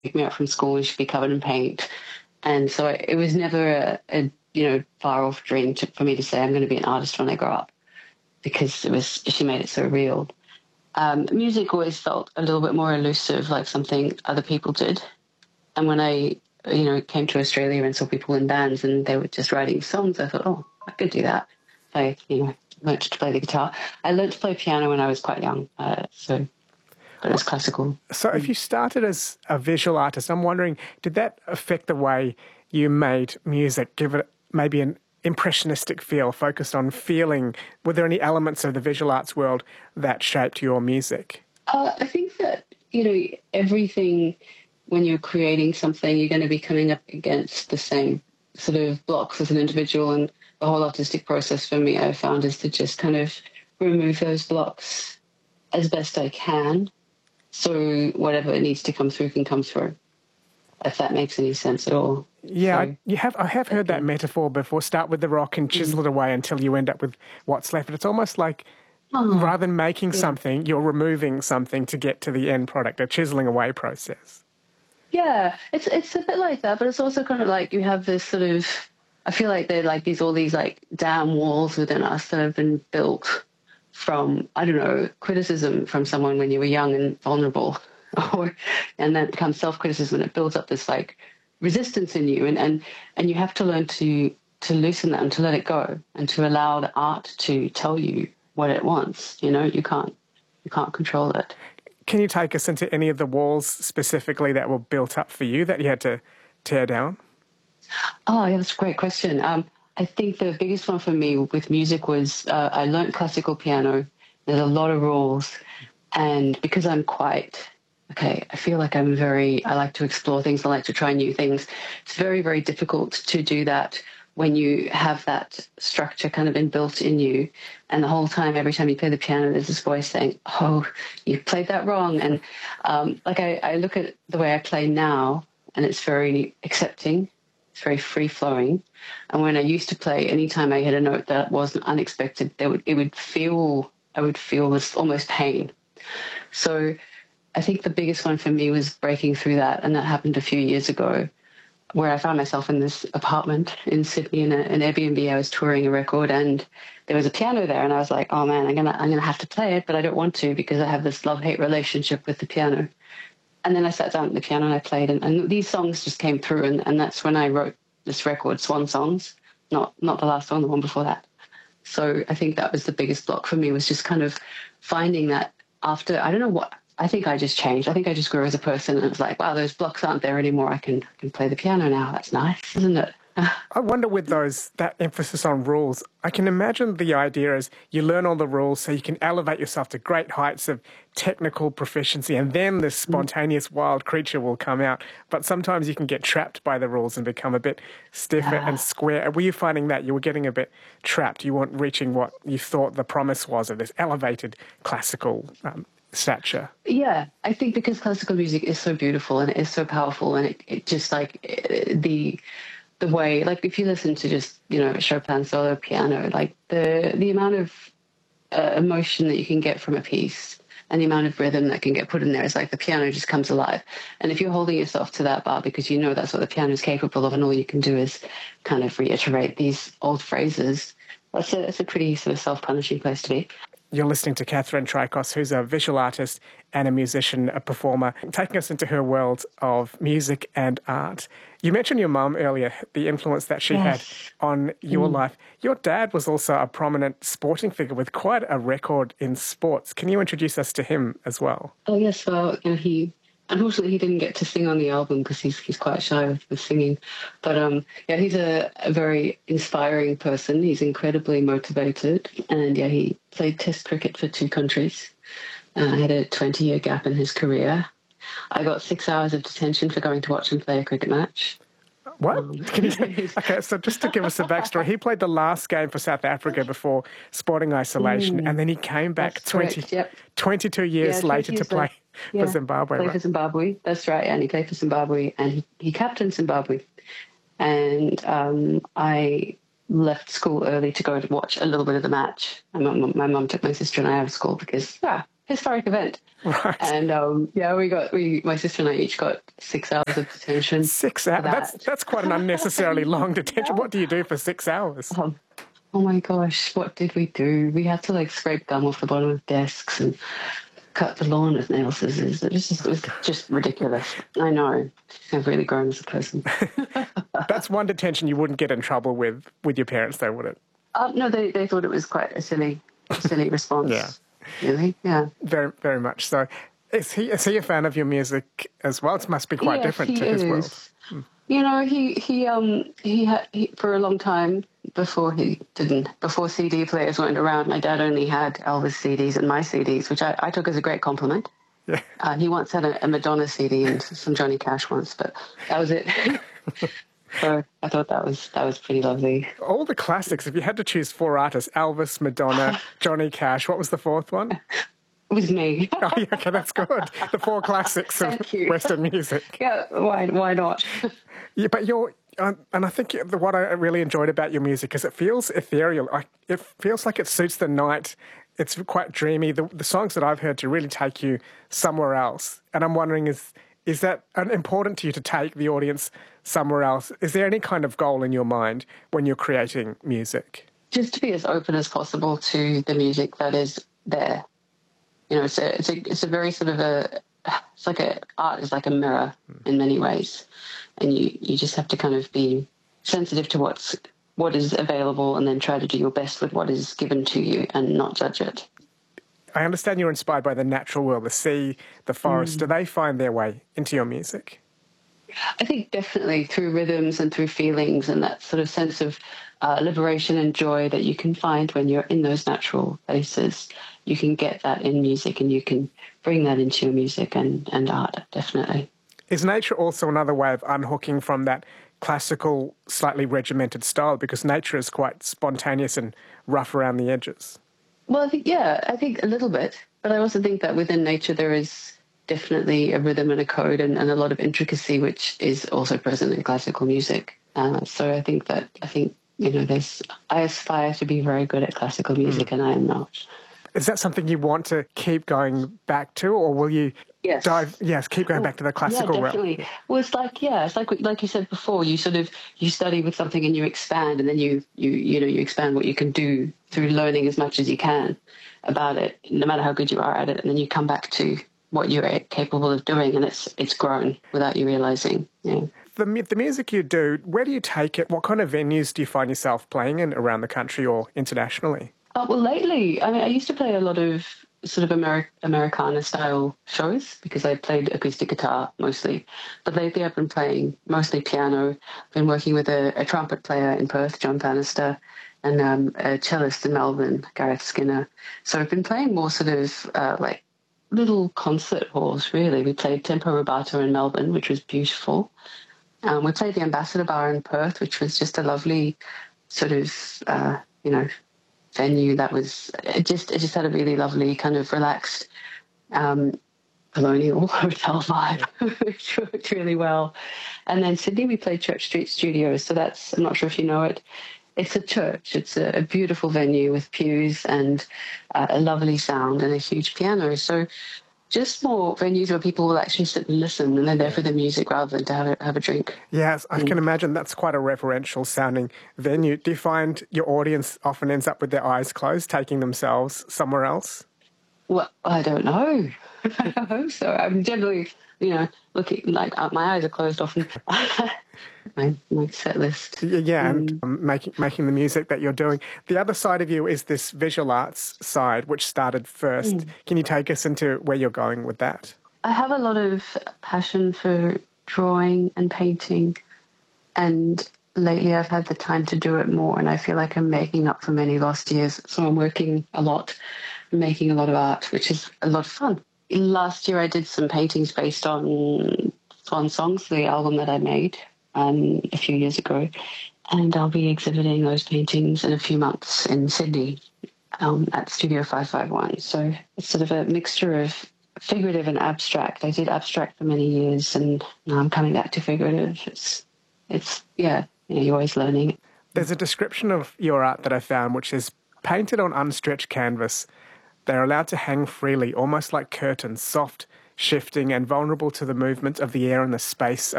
pick me up from school and she'd be covered in paint. And so it was never a far off dream for me to say I'm going to be an artist when I grow up, because she made it so real. Music always felt a little bit more elusive, like something other people did. And when I, came to Australia and saw people in bands and they were just writing songs, I thought, oh, I could do that. I, learned to play the guitar. I learned to play piano when I was quite young, but it was classical. So if you started as a visual artist, I'm wondering, did that affect the way you made music, give it maybe an impressionistic feel, focused on feeling? Were there any elements of the visual arts world that shaped your music? I think that, everything, when you're creating something, you're going to be coming up against the same sort of blocks as an individual. And the whole artistic process for me, I found, is to just kind of remove those blocks as best I can, so whatever needs to come through can come through, if that makes any sense at all. Yeah, so, I have heard that metaphor before. Start with the rock and chisel it away until you end up with what's left. But it's almost like rather than making something, you're removing something to get to the end product, a chiseling away process. Yeah, it's a bit like that, but it's also kind of like you have this sort of, I feel like they're like all these like damn walls within us that have been built from, I don't know, criticism from someone when you were young and vulnerable, and then it becomes self-criticism, and it builds up this like resistance in you, and you have to learn to loosen that and to let it go and to allow the art to tell you what it wants. You can't control it. Can you take us into any of the walls specifically that were built up for you that you had to tear down? Oh, yeah, that's a great question. I think the biggest one for me with music was I learned classical piano. There's a lot of rules. And because I'm I feel like I like to explore things. I like to try new things. It's very, very difficult to do that when you have that structure kind of inbuilt in you. And the whole time, every time you play the piano, there's this voice saying, oh, you played that wrong. And I look at the way I play now, and it's very accepting. It's very free-flowing. And when I used to play, anytime I hit a note that wasn't unexpected, I would feel this almost pain. So I think the biggest one for me was breaking through that, and that happened a few years ago, where I found myself in this apartment in Sydney in an Airbnb. I was touring a record, and there was a piano there, and I was like, oh man, I'm gonna have to play it, but I don't want to because I have this love-hate relationship with the piano. And then I sat down at the piano and I played, and these songs just came through, and that's when I wrote this record, Swan Songs, not the last one, the one before that. So I think that was the biggest block for me, was just kind of finding that after, I don't know what, I think I just changed. I think I just grew as a person, and it was like, wow, those blocks aren't there anymore. I can play the piano now. That's nice, isn't it? I wonder with that emphasis on rules, I can imagine the idea is you learn all the rules so you can elevate yourself to great heights of technical proficiency, and then this spontaneous wild creature will come out. But sometimes you can get trapped by the rules and become a bit stiffer and square. Were you finding that you were getting a bit trapped? You weren't reaching what you thought the promise was of this elevated classical stature? Yeah, I think because classical music is so beautiful and it is so powerful, and it just like the way, like if you listen to just, Chopin solo piano, like the amount of emotion that you can get from a piece and the amount of rhythm that can get put in there is like the piano just comes alive. And if you're holding yourself to that bar because that's what the piano is capable of, and all you can do is kind of reiterate these old phrases, that's a pretty sort of self-punishing place to be. You're listening to Catherine Trikos, who's a visual artist and a musician, a performer, taking us into her world of music and art. You mentioned your mum earlier, the influence that she had on your life. Your dad was also a prominent sporting figure with quite a record in sports. Can you introduce us to him as well? Oh, yes. Well, unfortunately, he didn't get to sing on the album because he's quite shy with singing. But he's a very inspiring person. He's incredibly motivated, and he played Test cricket for 2 countries. Had a 20-year gap in his career. I got 6 hours of detention for going to watch him play a cricket match. What? Okay, so just to give us a backstory, he played the last game for South Africa before sporting isolation, and then he came back 22 years later to play for Zimbabwe. Played for Zimbabwe, that's right, and he played for Zimbabwe, and he captained Zimbabwe. And I left school early to go to watch a little bit of the match. My mum took my sister and I out of school because, historic event. Right. And my sister and I each got 6 hours of detention. 6 hours? That's quite an unnecessarily long detention. What do you do for 6 hours? Oh my gosh, what did we do? We had to like scrape gum off the bottom of desks and cut the lawn with nail scissors. It was just ridiculous. I know. I've really grown as a person. That's one detention you wouldn't get in trouble with your parents, though, would it? No, they thought it was quite a silly response. Yeah. Really? Yeah. Very, very much so. Is he a fan of your music as well? It must be quite different to his world. You know, he for a long time before CD players weren't around, my dad only had Elvis CDs and my CDs, which I took as a great compliment. Yeah. He once had a Madonna CD and some Johnny Cash once, but that was it. So I thought that was pretty lovely. All the classics. If you had to choose 4 artists, Elvis, Madonna, Johnny Cash, what was the 4th one? It was me. Oh, yeah, okay, that's good. The 4 classics of Western music. Yeah, why not? Yeah, but and I think what I really enjoyed about your music is it feels ethereal. It feels like it suits the night. It's quite dreamy. The songs that I've heard to really take you somewhere else. And I'm wondering, is that important to you to take the audience somewhere else? Is there any kind of goal in your mind when you're creating music? Just to be as open as possible to the music that is there. You know, it's a very sort of art is like a mirror in many ways, and you just have to kind of be sensitive to what is available, and then try to do your best with what is given to you, and not judge it. I understand you're inspired by the natural world, the sea, the forest. Do they find their way into your music? I think definitely through rhythms and through feelings, and that sort of sense of liberation and joy that you can find when you're in those natural places. You can get that in music, and you can bring that into your music and art, definitely. Is nature also another way of unhooking from that classical, slightly regimented style? Because nature is quite spontaneous and rough around the edges. Well, I think a little bit. But I also think that within nature there is definitely a rhythm and a code and a lot of intricacy, which is also present in classical music. So I think I aspire to be very good at classical music, and I am not. Is that something you want to keep going back to, or will you keep going back to the classical realm? Yeah, definitely. Well, it's like you said before, you study with something and you expand, and then you expand what you can do through learning as much as you can about it, no matter how good you are at it, and then you come back to what you're capable of doing, and it's grown without you realizing. Yeah. The music you do, where do you take it? What kind of venues do you find yourself playing in around the country or internationally? Well, lately, I used to play a lot of sort of Americana-style shows because I played acoustic guitar mostly. But lately I've been playing mostly piano. I've been working with a trumpet player in Perth, John Bannister, and a cellist in Melbourne, Gareth Skinner. So I've been playing more sort of like little concert halls, really. We played Tempo Rubato in Melbourne, which was beautiful. We played the Ambassador Bar in Perth, which was just a lovely sort of, venue that was it just had a really lovely kind of relaxed colonial hotel vibe, which worked really well. And then Sydney, we played Church Street Studios. So that's, I'm not sure if you know it. It's a church. It's a beautiful venue with pews and a lovely sound and a huge piano. So just more venues where people will actually sit and listen, and they're there for the music rather than to have a drink. Yes, I can imagine that's quite a reverential sounding venue. Do you find your audience often ends up with their eyes closed, taking themselves somewhere else? Well, I don't know. I hope so. I'm generally, looking like my eyes are closed often. my set list. Yeah, and making the music that you're doing. The other side of you is this visual arts side, which started first. Can you take us into where you're going with that? I have a lot of passion for drawing and painting, and lately I've had the time to do it more, and I feel like I'm making up for many lost years. So I'm working a lot, making a lot of art, which is a lot of fun. Last year I did some paintings based on Swan Songs, the album that I made a few years ago, and I'll be exhibiting those paintings in a few months in Sydney at Studio 551. So it's sort of a mixture of figurative and abstract. I did abstract for many years, and now I'm coming back to figurative. It's you're always learning. There's a description of your art that I found, which is painted on unstretched canvas. They're allowed to hang freely, almost like curtains, soft, shifting, and vulnerable to the movement of the air and the space